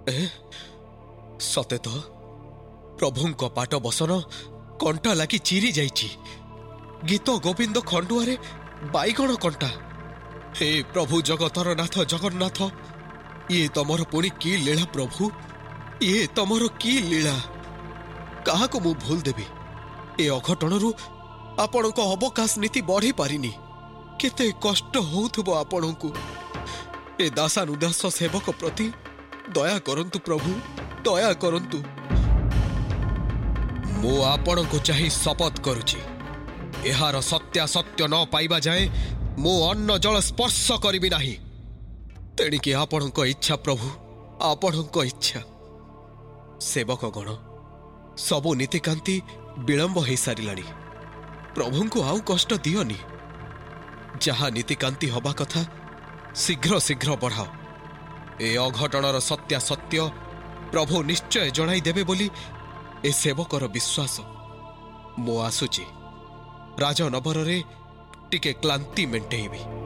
सते तो प्रभु पाट बसन कंटा लगी चिरी जाइछि। गीत गोविंद खंडुआरे बैगण कंटा। हे प्रभु जगतर नाथ जगन्नाथ, ये तमर पुणी की लीला प्रभु, ये तमर की लीला। कहा को मु भूल देवी? ए अघटणरू आपण को अवकाश नीति बढ़ी पारिनी। केते कष्ट होउथबो आपणकु। ए दासानुदास सेवक प्रति दया करंतु प्रभु, दया करंतु। मु आपणकु चाहि शपथ करुछि, एहार सत्यासत्य न पाइबा जाए मु अन्न जल स्पर्श करिबि नाही। तेणिकी आपणक इच्छा प्रभु, आपणक इच्छा। सेवक गण सबु नीतिकांति विलंब हो सारिलानी। प्रभुंकु आउ कष्ट दियोनी। जहा नीतिकांति हवा कथा शीघ्र शीघ्र बढ़ाओ। ए अघटणर सत्यासत्य प्रभु निश्चय जणाई देबे बोली ए सेवकर विश्वास। मो आसुची राजनबर रे टिके क्लांति मेंटेइबी।